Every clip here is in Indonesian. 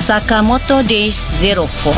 Sakamoto Days 04.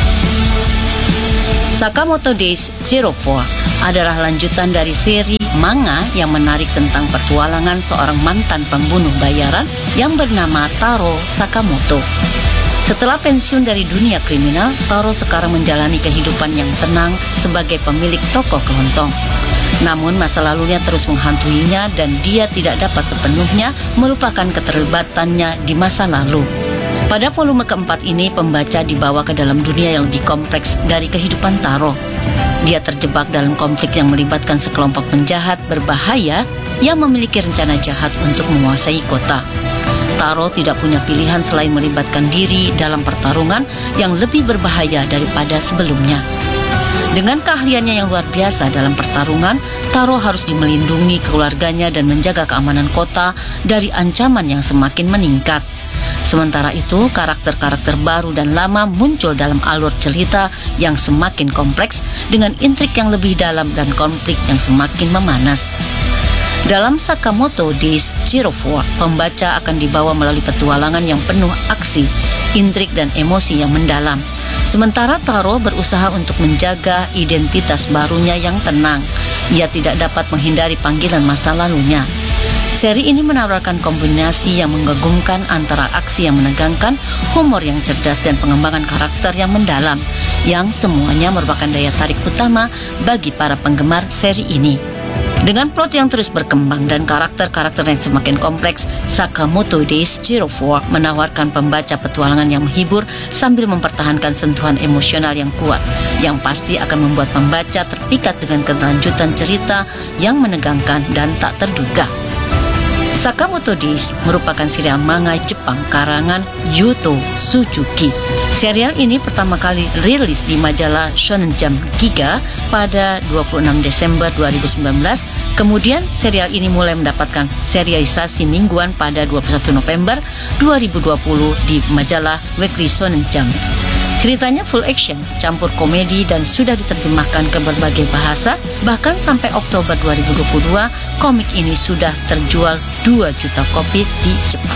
Sakamoto Days 04 adalah lanjutan dari seri manga yang menarik tentang petualangan seorang mantan pembunuh bayaran yang bernama Taro Sakamoto. Setelah pensiun dari dunia kriminal, Taro sekarang menjalani kehidupan yang tenang sebagai pemilik toko kelontong. Namun masa lalunya terus menghantuinya dan dia tidak dapat sepenuhnya melupakan keterlibatannya di masa lalu. Pada volume keempat ini, pembaca dibawa ke dalam dunia yang lebih kompleks dari kehidupan Taro. Dia terjebak dalam konflik yang melibatkan sekelompok penjahat berbahaya yang memiliki rencana jahat untuk menguasai kota. Taro tidak punya pilihan selain melibatkan diri dalam pertarungan yang lebih berbahaya daripada sebelumnya. Dengan keahliannya yang luar biasa dalam pertarungan, Taro harus melindungi keluarganya dan menjaga keamanan kota dari ancaman yang semakin meningkat. Sementara itu, karakter-karakter baru dan lama muncul dalam alur cerita yang semakin kompleks dengan intrik yang lebih dalam dan konflik yang semakin memanas. Dalam Sakamoto Days 04, pembaca akan dibawa melalui petualangan yang penuh aksi, intrik dan emosi yang mendalam. Sementara Taro berusaha untuk menjaga identitas barunya yang tenang. Ia tidak dapat menghindari panggilan masa lalunya. Seri ini menawarkan kombinasi yang mengagumkan antara aksi yang menegangkan, humor yang cerdas, dan pengembangan karakter yang mendalam, yang semuanya merupakan daya tarik utama bagi para penggemar seri ini. Dengan plot yang terus berkembang dan karakter-karakter yang semakin kompleks, Sakamoto Days 04 menawarkan pembaca petualangan yang menghibur sambil mempertahankan sentuhan emosional yang kuat, yang pasti akan membuat pembaca terpikat dengan kelanjutan cerita yang menegangkan dan tak terduga. Sakamoto Days merupakan serial manga Jepang karangan Yuto Suzuki. Serial ini pertama kali rilis di majalah Shonen Jump Giga pada 26 Desember 2019. Kemudian serial ini mulai mendapatkan serialisasi mingguan pada 21 November 2020 di majalah Weekly Shonen Jump. Ceritanya full action, campur komedi dan sudah diterjemahkan ke berbagai bahasa. Bahkan sampai Oktober 2022, komik ini sudah terjual 2 juta kopi di Jepang.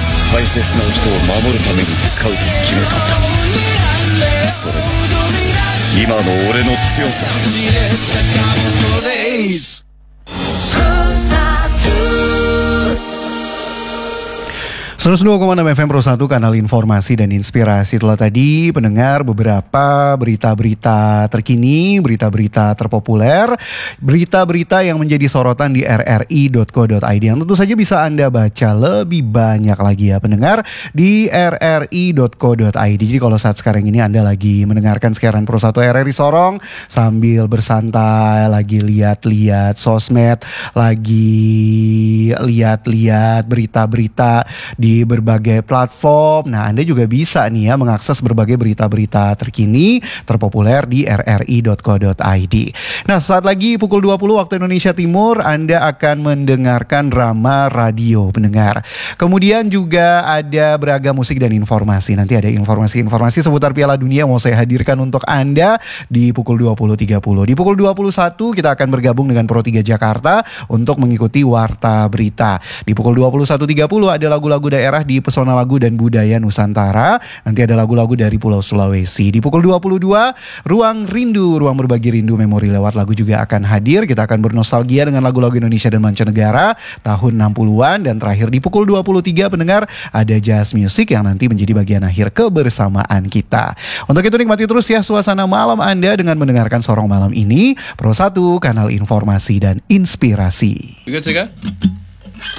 Terus 2,6 FM Pro 1 kanal informasi dan inspirasi. Itulah tadi pendengar beberapa berita-berita terkini, berita-berita terpopuler, berita-berita yang menjadi sorotan di rri.co.id yang tentu saja bisa Anda baca lebih banyak lagi ya pendengar di rri.co.id. Jadi kalau saat sekarang ini Anda lagi mendengarkan siaran Pro 1 RRI Sorong sambil bersantai, lagi lihat-lihat sosmed, lagi lihat-lihat berita-berita di berbagai platform. Nah, Anda juga bisa nih ya mengakses berbagai berita-berita terkini, terpopuler di rri.co.id. Nah, saat lagi pukul 20 waktu Indonesia Timur, Anda akan mendengarkan drama radio pendengar. Kemudian juga ada beragam musik dan informasi. Nanti ada informasi-informasi seputar Piala Dunia yang mau saya hadirkan untuk Anda di pukul 20.30. Di pukul 21 kita akan bergabung dengan Pro 3 Jakarta untuk mengikuti Warta Berita. Di pukul 21.30 ada lagu-lagu daerah di Pesona Lagu dan Budaya Nusantara. Nanti ada lagu-lagu dari Pulau Sulawesi. Di pukul 22, Ruang Rindu, Ruang Berbagi Rindu Memori Lewat Lagu juga akan hadir. Kita akan bernostalgia dengan lagu-lagu Indonesia dan mancanegara tahun 60-an. Dan terakhir di pukul 23 pendengar ada Jazz Music yang nanti menjadi bagian akhir kebersamaan kita. Untuk itu nikmati terus ya suasana malam Anda dengan mendengarkan Sorong Malam ini. Pro 1, kanal informasi dan inspirasi. You good to go?